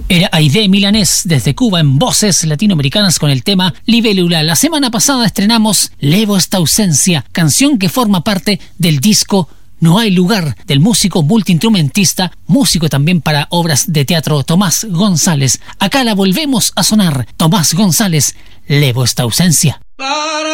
Era Aide Milanés desde Cuba en voces latinoamericanas con el tema Libélula. La semana pasada estrenamos Levo esta ausencia, canción que forma parte del disco No hay lugar del músico multiinstrumentista, músico también para obras de teatro Tomás González. Acá la volvemos a sonar. Tomás González, Levo esta ausencia.